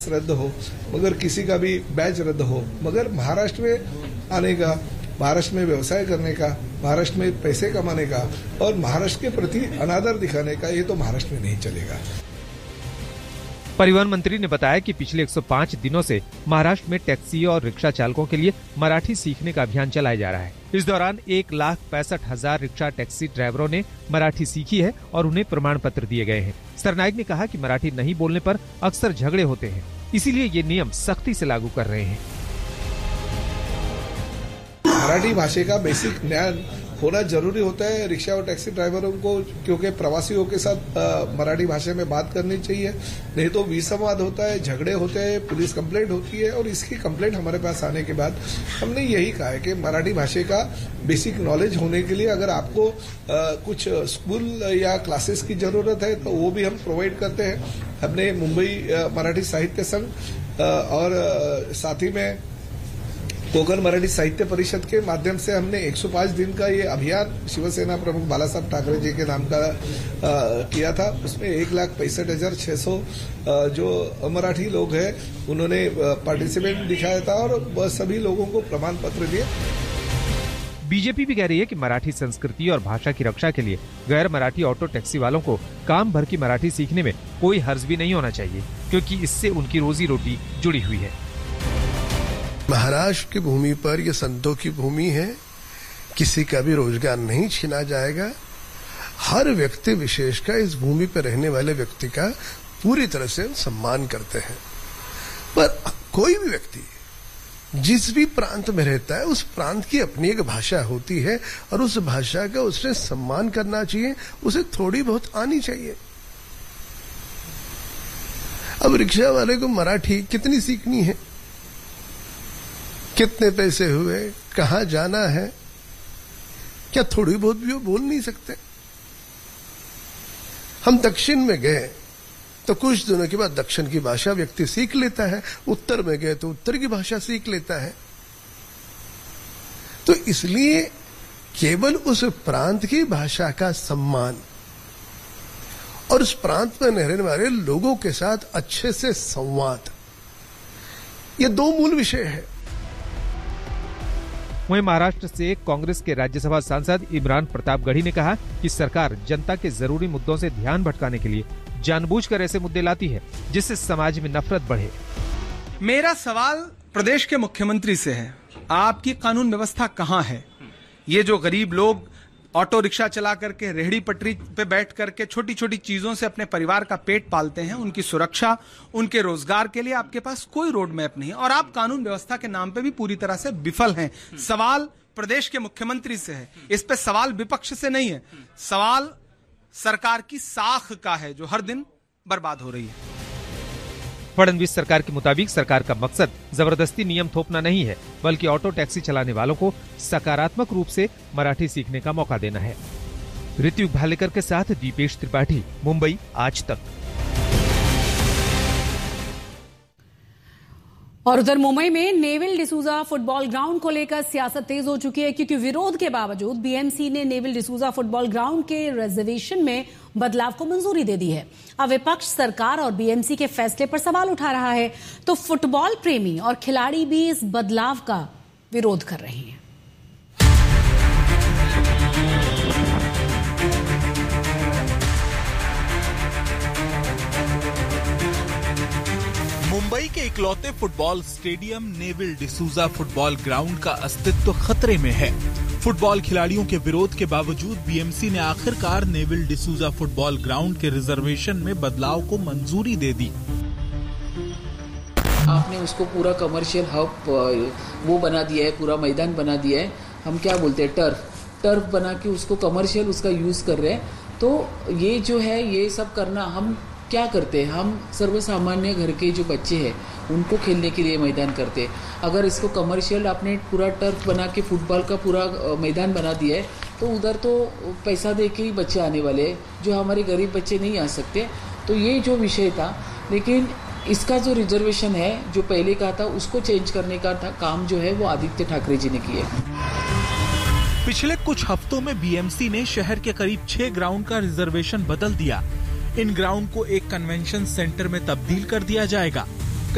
रद्द हो, मगर किसी का भी बैच रद्द हो, मगर महाराष्ट्र में आने का, महाराष्ट्र में व्यवसाय करने का, महाराष्ट्र में पैसे कमाने का और महाराष्ट्र के प्रति अनादर दिखाने का, ये तो महाराष्ट्र में नहीं चलेगा। परिवहन मंत्री ने बताया कि पिछले 105 दिनों से महाराष्ट्र में टैक्सी और रिक्शा चालकों के लिए मराठी सीखने का अभियान चलाया जा रहा है। इस दौरान 1,65,000 रिक्शा टैक्सी ड्राइवरों ने मराठी सीखी है और उन्हें प्रमाण पत्र दिए गए हैं। सरनाइक ने कहा कि मराठी नहीं बोलने पर अक्सर झगड़े होते हैं, इसीलिए ये नियम सख्ती से लागू कर रहे हैं। मराठी भाषा का बेसिक ज्ञान होना जरूरी होता है रिक्शा और टैक्सी ड्राइवरों को, क्योंकि प्रवासियों के साथ मराठी भाषा में बात करनी चाहिए, नहीं तो विसंवाद होता है, झगड़े होते हैं, पुलिस कंप्लेंट होती है। और इसकी कंप्लेंट हमारे पास आने के बाद हमने यही कहा है कि मराठी भाषा का बेसिक नॉलेज होने के लिए अगर आपको कुछ स्कूल या क्लासेस की जरूरत है तो वो भी हम प्रोवाइड करते हैं। हमने मुंबई मराठी साहित्य संघ और साथ ही में कोकण मराठी साहित्य परिषद के माध्यम से हमने 105 दिन का ये अभियान शिवसेना प्रमुख बालासाहेब ठाकरे जी के नाम का किया था। उसमें 1,65,600 जो मराठी लोग हैं उन्होंने पार्टिसिपेट दिखाया था और सभी लोगों को प्रमाण पत्र दिए। बीजेपी भी कह रही है कि मराठी संस्कृति और भाषा की रक्षा के लिए गैर मराठी ऑटो टैक्सी वालों को काम भर की मराठी सीखने में कोई हर्ज भी नहीं होना चाहिए, क्योंकि इससे उनकी रोजी रोटी जुड़ी हुई है। महाराष्ट्र की भूमि पर यह संतों की भूमि है, किसी का भी रोजगार नहीं छीना जाएगा। हर व्यक्ति विशेषकर इस भूमि पर रहने वाले व्यक्ति का पूरी तरह से सम्मान करते हैं। पर कोई भी व्यक्ति जिस भी प्रांत में रहता है उस प्रांत की अपनी एक भाषा होती है और उस भाषा का उसने सम्मान करना चाहिए, उसे थोड़ी बहुत आनी चाहिए। अब रिक्शा वाले को मराठी कितनी सीखनी है, कितने पैसे हुए, कहां जाना है, क्या थोड़ी बहुत भी वो बोल नहीं सकते? हम दक्षिण में गए तो कुछ दिनों के बाद दक्षिण की भाषा व्यक्ति सीख लेता है, उत्तर में गए तो उत्तर की भाषा सीख लेता है। तो इसलिए केवल उस प्रांत की भाषा का सम्मान और उस प्रांत में रहने वाले लोगों के साथ अच्छे से संवाद, ये दो मूल विषय है। वहीं महाराष्ट्र से कांग्रेस के राज्यसभा सांसद इमरान प्रतापगढ़ी ने कहा कि सरकार जनता के जरूरी मुद्दों से ध्यान भटकाने के लिए जानबूझकर ऐसे मुद्दे लाती है जिससे समाज में नफरत बढ़े। मेरा सवाल प्रदेश के मुख्यमंत्री से है, आपकी कानून व्यवस्था कहां है? ये जो गरीब लोग ऑटो रिक्शा चला करके रेहड़ी पटरी पे बैठ करके छोटी छोटी चीजों से अपने परिवार का पेट पालते हैं, उनकी सुरक्षा, उनके रोजगार के लिए आपके पास कोई रोड मैप नहीं है और आप कानून व्यवस्था के नाम पे भी पूरी तरह से विफल हैं। सवाल प्रदेश के मुख्यमंत्री से है, इस पे सवाल विपक्ष से नहीं है, सवाल सरकार की साख का है जो हर दिन बर्बाद हो रही है। फडणवीस सरकार के मुताबिक सरकार का मकसद जबरदस्ती नियम थोपना नहीं है, बल्कि ऑटो टैक्सी चलाने वालों को सकारात्मक रूप से मराठी सीखने का मौका देना है। ऋत्विक भालेकर के साथ दीपेश त्रिपाठी, मुंबई आज तक। और उधर मुंबई में नेविल डिसूजा फुटबॉल ग्राउंड को लेकर सियासत तेज हो चुकी है, क्योंकि विरोध के बावजूद बीएमसी ने नेविल डिसूजा फुटबॉल ग्राउंड के रिजर्वेशन में बदलाव को मंजूरी दे दी है। अब विपक्ष सरकार और बीएमसी के फैसले पर सवाल उठा रहा है, तो फुटबॉल प्रेमी और खिलाड़ी भी इस बदलाव का विरोध कर रहे हैं। मुंबई के इकलौते football stadium Neville D'Souza football ground का अस्तित्व खतरे में है। फुटबॉल खिलाड़ियों के विरोध के बावजूद बीएमसी ने आखिरकार नेविल डिसूजा फुटबॉल ग्राउंड के रिजर्वेशन में बदलाव को मंजूरी दे दी। आपने उसको पूरा कमर्शियल हब वो बना दिया है, पूरा मैदान बना दिया है। हम क्या बोलते हैं, टर्फ बना के उसको कमर्शियल उसका यूज कर रहे हैं। तो ये जो है ये सब करना, हम क्या करते हैं, हम सर्वसामान्य घर के जो बच्चे हैं उनको खेलने के लिए मैदान करते हैं। अगर इसको कमर्शियल आपने पूरा टर्फ बना के फुटबॉल का पूरा मैदान बना दिया है तो उधर तो पैसा दे के ही बच्चे आने वाले हैं, जो हमारे गरीब बच्चे नहीं आ सकते। तो ये जो विषय था, लेकिन इसका जो रिजर्वेशन है जो पहले का था उसको चेंज करने का था काम जो है वो आदित्य ठाकरे जी ने किया। पिछले कुछ हफ्तों में बीएमसी ने शहर के करीब 6 ग्राउंड का रिजर्वेशन बदल दिया। इन ग्राउंड को एक कन्वेंशन सेंटर में तब्दील कर दिया जाएगा।